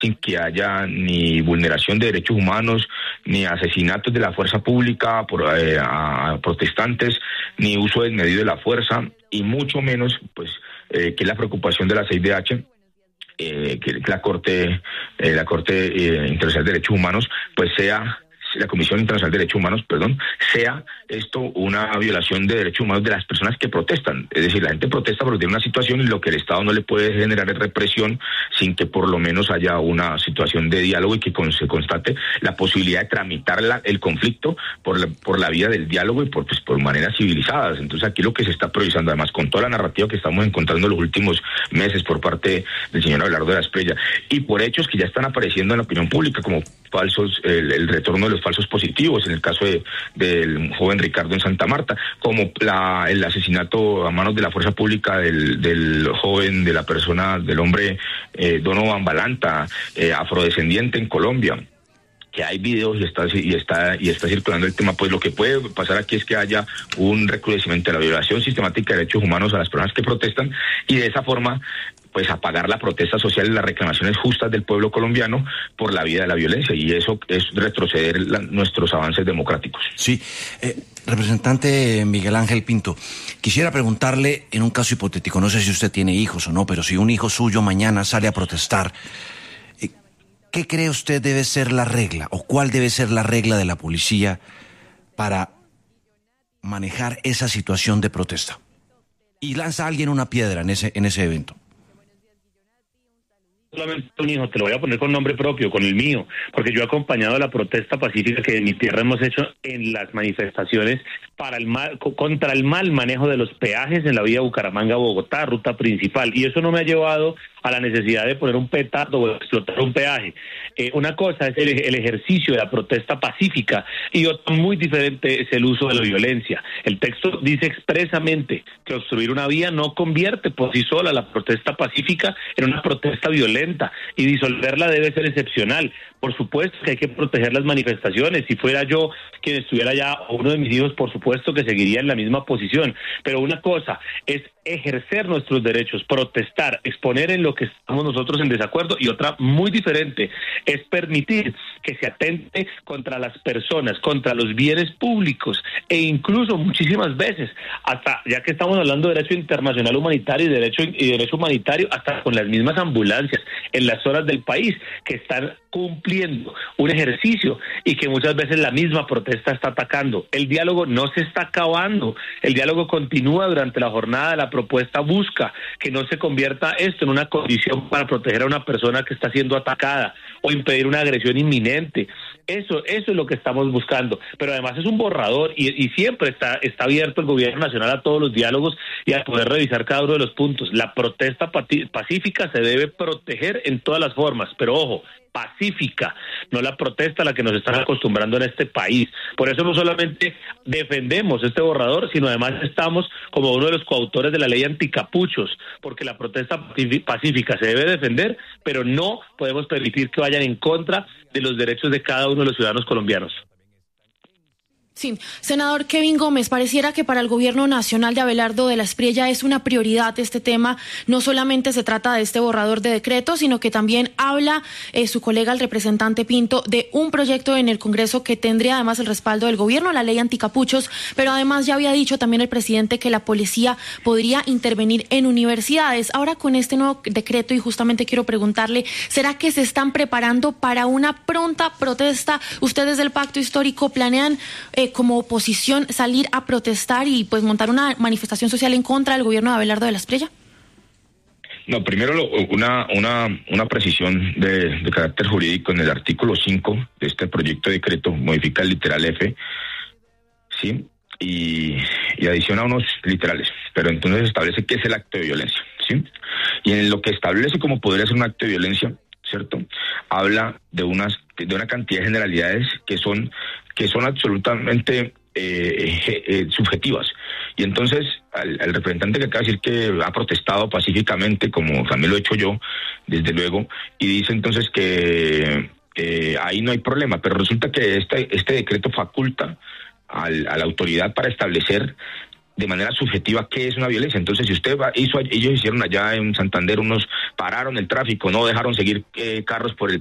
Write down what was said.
sin que haya ni vulneración de derechos humanos, ni asesinatos de la fuerza pública a protestantes, ni uso desmedido de la fuerza, y mucho menos, pues, que es la preocupación de la CIDH, que la Corte Internacional de Derechos Humanos, pues la Comisión Internacional de Derechos Humanos, sea esto una violación de derechos humanos de las personas que protestan. Es decir, la gente protesta porque tiene una situación y lo que el Estado no le puede generar es represión sin que por lo menos haya una situación de diálogo y que se constate la posibilidad de tramitar el conflicto por la vía del diálogo y por maneras civilizadas. Entonces aquí lo que se está priorizando, además con toda la narrativa que estamos encontrando en los últimos meses por parte del señor Abelardo de la Espriella y por hechos que ya están apareciendo en la opinión pública como falsos, el retorno de los falsos positivos, en el caso del joven Ricardo en Santa Marta, como el asesinato a manos de la fuerza pública del joven, del hombre Donovan Balanta, afrodescendiente en Colombia, que hay videos y está circulando el tema. Pues lo que puede pasar aquí es que haya un recrudecimiento de la violación sistemática de derechos humanos a las personas que protestan y de esa forma pues apagar la protesta social y las reclamaciones justas del pueblo colombiano por la vía de la violencia, y eso es retroceder nuestros avances democráticos. Sí, representante Miguel Ángel Pinto, quisiera preguntarle en un caso hipotético, no sé si usted tiene hijos o no, pero si un hijo suyo mañana sale a protestar, ¿qué cree usted debe ser la regla o cuál debe ser la regla de la policía para manejar esa situación de protesta? Y lanza a alguien una piedra en ese evento. Solamente un hijo, te lo voy a poner con nombre propio, con el mío, porque yo he acompañado la protesta pacífica que en mi tierra hemos hecho en las manifestaciones contra el mal manejo de los peajes en la vía Bucaramanga-Bogotá, ruta principal, y eso no me ha llevado a la necesidad de poner un petardo o explotar un peaje. Una cosa es el ejercicio de la protesta pacífica y otra muy diferente es el uso de la violencia. El texto dice expresamente que obstruir una vía no convierte por sí sola la protesta pacífica en una protesta violenta, y disolverla debe ser excepcional. Por supuesto que hay que proteger las manifestaciones. Si fuera yo quien estuviera allá o uno de mis hijos, por supuesto que seguiría en la misma posición. Pero una cosa es ejercer nuestros derechos, protestar, exponer en lo que estamos nosotros en desacuerdo, y otra muy diferente es permitir que se atente contra las personas, contra los bienes públicos e incluso muchísimas veces, hasta ya que estamos hablando de derecho internacional humanitario y derecho humanitario, hasta con las mismas ambulancias en las zonas del país que están cumpliendo un ejercicio y que muchas veces la misma protesta está atacando. El diálogo no se está acabando, el diálogo continúa durante la jornada. La propuesta busca que no se convierta esto en una condición para proteger a una persona que está siendo atacada o impedir una agresión inminente. Eso es lo que estamos buscando, pero además es un borrador y siempre está abierto el gobierno nacional a todos los diálogos y a poder revisar cada uno de los puntos. La protesta pacífica se debe proteger en todas las formas, pero ojo, pacífica, no la protesta a la que nos están acostumbrando en este país. Por eso no solamente defendemos este borrador, sino además estamos como uno de los coautores de la ley anticapuchos, porque la protesta pacífica se debe defender, pero no podemos permitir que vayan en contra de los derechos de cada uno de los ciudadanos colombianos. Sí, senador Kevin Gómez, pareciera que para el gobierno nacional de Abelardo de la Espriella es una prioridad este tema. No solamente se trata de este borrador de decreto, sino que también habla su colega, el representante Pinto, de un proyecto en el Congreso que tendría además el respaldo del gobierno, la ley anticapuchos, pero además ya había dicho también el presidente que la policía podría intervenir en universidades. Ahora con este nuevo decreto, y justamente quiero preguntarle, ¿será que se están preparando para una pronta protesta? ¿Ustedes del Pacto Histórico planean como oposición salir a protestar y pues montar una manifestación social en contra del gobierno de Abelardo de la Espriella? No, primero una precisión de carácter jurídico. En el artículo 5 de este proyecto de decreto modifica el literal F, ¿sí? Y adiciona unos literales, pero entonces establece qué es el acto de violencia, ¿sí? Y en lo que establece como podría ser un acto de violencia, ¿cierto? Habla de una cantidad de generalidades que son absolutamente subjetivas. Y entonces al representante que acaba de decir que ha protestado pacíficamente, como también lo he hecho yo, desde luego, y dice entonces que ahí no hay problema, pero resulta que este decreto faculta a la autoridad para establecer de manera subjetiva qué es una violencia. Entonces, si usted ellos hicieron allá en Santander pararon el tráfico, no dejaron seguir carros por el